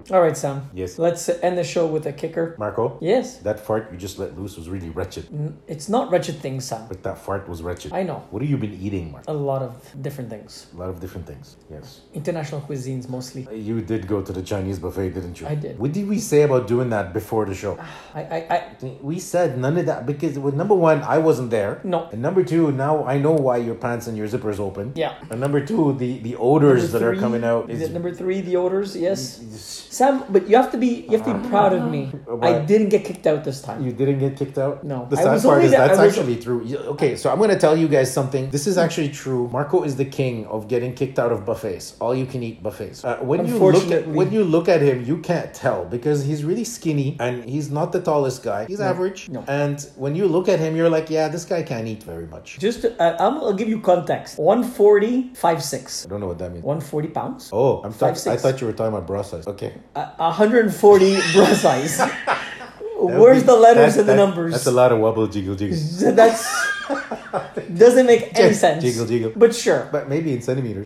All right, Sam. Yes. Let's end the show with a kicker. Marco? Yes. That fart you just let loose was really wretched. It's not wretched things, Sam. But that fart was wretched. I know. What have you been eating, Marco? A lot of different things. A lot of different things. Yes. International cuisines mostly. You did go to the Chinese buffet, didn't you? I did. What did we say about doing that before the show? I We said none of that because, well, number one, I wasn't there. No. And number two, now I know why your pants and your zippers open. Yeah. And number two, the odors that are coming out is Number three, the odors. Yes. Sam, but you have to be proud of me. Why? I didn't get kicked out this time. You didn't get kicked out? No. The I sad was part only is there- that's I was- actually true. Okay, so I'm going to tell you guys something. This is actually true. Marco is the king of getting kicked out of buffets. All you can eat buffets. Unfortunately. When you look at him, you can't tell because he's really skinny and he's not the tallest guy. He's average. No. And when you look at him, you're like, yeah, this guy can't eat very much. Just, I'll give you context. 140, 5'6". I don't know what that means. 140 pounds. Oh, I 5'6". thought you were talking about bra size. Okay. 140 bra size. Where's the letters and the numbers? That's a lot of wobble, jiggle, jiggle. That's doesn't make any sense. Jiggle, jiggle. But sure. But maybe in centimeters.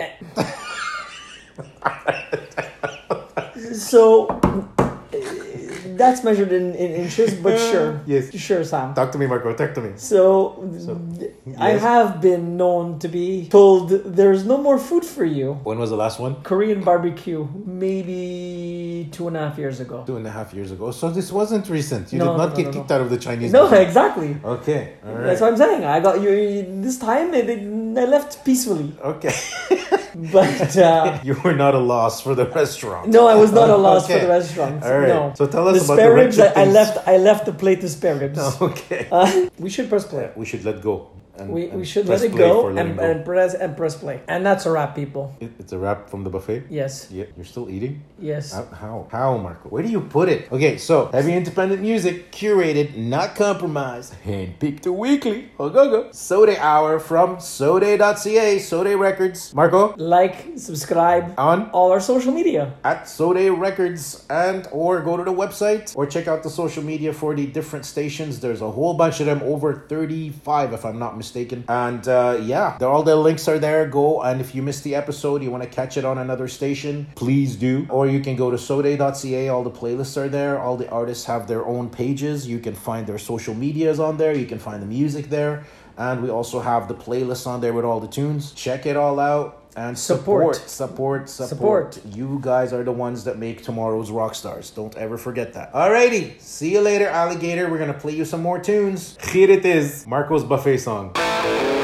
So that's measured in inches, but sure. Yes. Sure, Sam. Talk to me, Marco. Talk to me. So, I yes. have been known to be told there's no more food for you. When was the last one? Korean barbecue, maybe 2.5 years ago. 2.5 years ago. So this wasn't recent. You No, did not no, get no, kicked no. out of the Chinese No, buffet. exactly. Okay. All right. That's what I'm saying. I got you this time. I left peacefully, Okay. but You were not a loss for the restaurant. no, I was not a loss for Okay. the restaurant. All right. No. So tell us the about spare the ribs. wretched I things. left the plate to spare ribs. Okay. We should press play. We should let go. And, We and should press let it play go for letting and press play. And that's a wrap, people. It's a wrap from the buffet? Yes. Yeah. You're still eating? Yes. How, Marco? Where do you put it? Okay, so heavy independent music, curated, not compromised, handpicked weekly. Go. Sode Hour from Sode.ca, Sode Records. Marco, Like, subscribe on all our social media. at Sode Records and or go to the website or check out the social media for the different stations. There's a whole bunch of them, over 35 if I'm not mistaken. And all the links are there. Go, and if you missed the episode, you want to catch it on another station, please do. Or you can go to Sode.ca. All the playlists are there. All the artists have their own pages. You can find their social medias on there. You can find the music there. And we also have the playlists on there with all the tunes. Check it all out. And support. You guys are the ones that make tomorrow's rock stars. Don't ever forget that. Alrighty. See you later, alligator. We're going to play you some more tunes. Here it is. Marco's buffet song.